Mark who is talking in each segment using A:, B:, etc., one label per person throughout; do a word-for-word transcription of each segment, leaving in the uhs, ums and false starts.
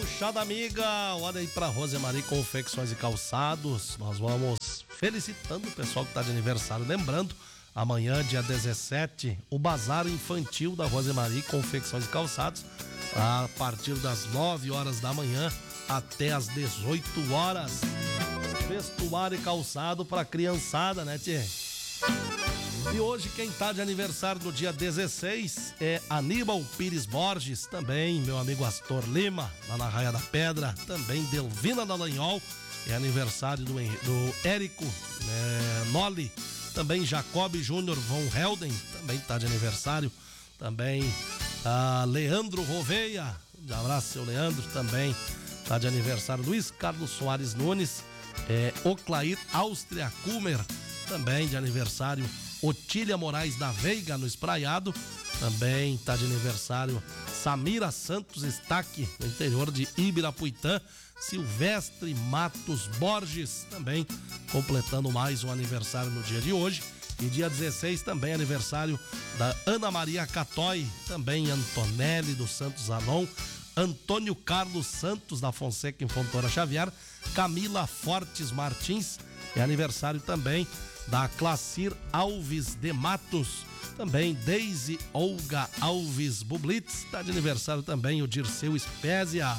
A: Gauchada amiga, olha aí pra Rosemary Confecções e Calçados. Nós vamos felicitando o pessoal que tá de aniversário. Lembrando, amanhã, dia dezessete, o Bazar Infantil da Rosemary Confecções e Calçados, a partir das nove horas da manhã até as dezoito horas. Vestuário e calçado pra criançada, né, tchê? E hoje quem tá de aniversário no dia dezesseis é Aníbal Pires Borges, também meu amigo Astor Lima, lá na Raia da Pedra, também Delvina Dallagnol, é aniversário do, do Érico é, Noli, também Jacob Júnior von Helden, também tá de aniversário, também a Leandro Roveia, um abraço seu Leandro, também tá de aniversário Luiz Carlos Soares Nunes, é, Oclair Áustria Kumer, também de aniversário Otília Moraes da Veiga, no Espraiado. Também está de aniversário Samira Santos Estaque, no interior de Ibirapuitã. Silvestre Matos Borges, também completando mais um aniversário no dia de hoje. E dia dezesseis também aniversário da Ana Maria Catói, também Antonelli dos Santos Alon, Antônio Carlos Santos da Fonseca em Fontoura Xavier, Camila Fortes Martins, é aniversário também da Clacir Alves de Matos, também Deise Olga Alves Bublitz, está de aniversário também o Dirceu Espésia.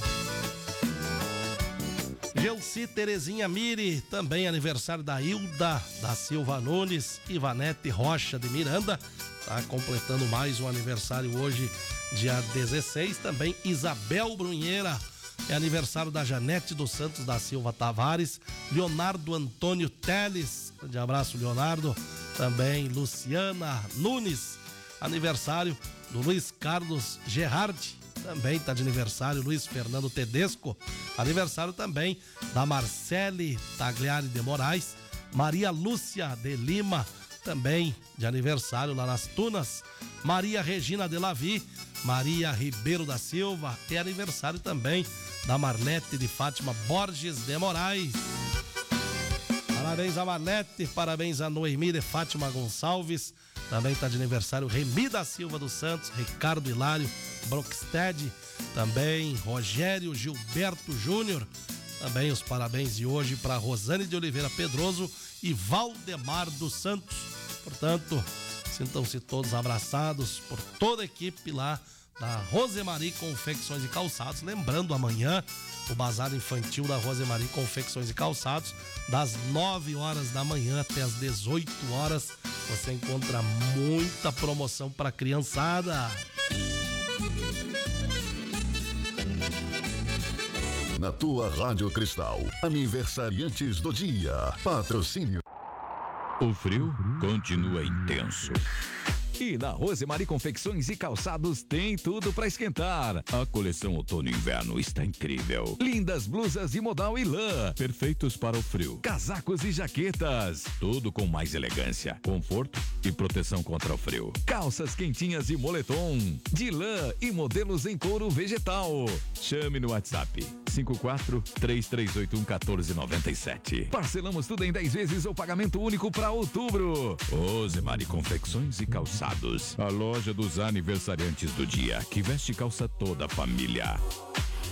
A: Gelci Terezinha Miri, também aniversário da Hilda da Silva Nunes, Ivanete Rocha de Miranda, está completando mais um aniversário hoje, dia dezesseis, também Isabel Brunheira, é aniversário da Janete dos Santos da Silva Tavares, Leonardo Antônio Teles, grande abraço Leonardo, também Luciana Nunes, aniversário do Luiz Carlos Gerardi, também está de aniversário Luiz Fernando Tedesco, aniversário também da Marcele Tagliari de Moraes, Maria Lúcia de Lima, também de aniversário lá nas Tunas, Maria Regina de Lavi, Maria Ribeiro da Silva, é aniversário também da Marlete de Fátima Borges de Moraes. Parabéns a Marlete, parabéns a Noemi de Fátima Gonçalves, também está de aniversário Remi da Silva dos Santos, Ricardo Hilário Brockstead, também Rogério Gilberto Júnior, também os parabéns de hoje para Rosane de Oliveira Pedroso e Valdemar dos Santos. Portanto, sintam-se todos abraçados por toda a equipe lá da Rosemary Confecções e Calçados. Lembrando, amanhã o Bazar Infantil da Rosemary Confecções e Calçados, das nove horas da manhã até as dezoito horas, você encontra muita promoção para criançada.
B: Na tua Rádio Cristal, aniversariantes do dia, patrocínio.
C: O frio continua intenso. E na Rosemary Confecções e Calçados tem tudo para esquentar. A coleção outono e inverno está incrível. Lindas blusas de modal e lã, perfeitos para o frio. Casacos e jaquetas, tudo com mais elegância, conforto e proteção contra o frio. Calças quentinhas e moletom, de lã e modelos em couro vegetal. Chame no WhatsApp cinco quatro três três oito um um quatro nove sete. Parcelamos tudo em dez vezes ou pagamento único para outubro. Rosemary Confecções e Calçados, a loja dos aniversariantes do dia, que veste calça toda a família.